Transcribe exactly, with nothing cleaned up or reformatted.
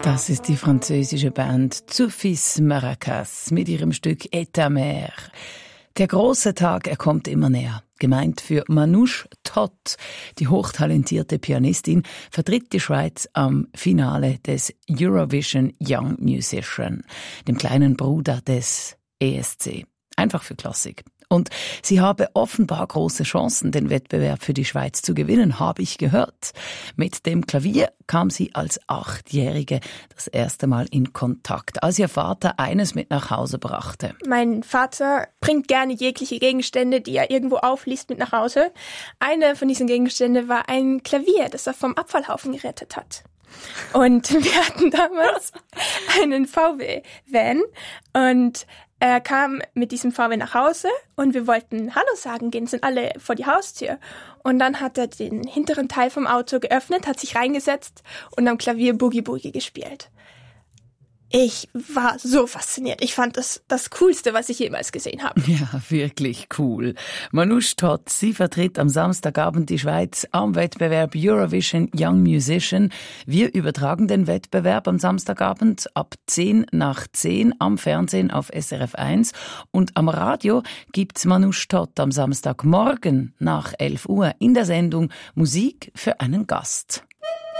Das ist die französische Band Tsufis Maracas mit ihrem Stück État Mère. Der große Tag, er kommt immer näher. Gemeint für Manouche Todt, die hochtalentierte Pianistin, vertritt die Schweiz am Finale des Eurovision Young Musician, dem kleinen Bruder des E S C. Einfach für Klassik. Und sie habe offenbar große Chancen, den Wettbewerb für die Schweiz zu gewinnen, habe ich gehört. Mit dem Klavier kam sie als Achtjährige das erste Mal in Kontakt, als ihr Vater eines mit nach Hause brachte. Mein Vater bringt gerne jegliche Gegenstände, die er irgendwo aufliest, mit nach Hause. Eine von diesen Gegenständen war ein Klavier, das er vom Abfallhaufen gerettet hat. Und wir hatten damals einen V W-Van und er kam mit diesem V W nach Hause und wir wollten Hallo sagen gehen, sind alle vor die Haustür. Und dann hat er den hinteren Teil vom Auto geöffnet, hat sich reingesetzt und am Klavier Boogie Boogie gespielt. Ich war so fasziniert. Ich fand das das Coolste, was ich jemals gesehen habe. Ja, wirklich cool. Manouche Todt, sie vertritt am Samstagabend die Schweiz am Wettbewerb Eurovision Young Musician. Wir übertragen den Wettbewerb am Samstagabend ab zehn nach zehn am Fernsehen auf S R F eins. Und am Radio gibt's Manouche Todt am Samstagmorgen nach elf Uhr in der Sendung Musik für einen Gast.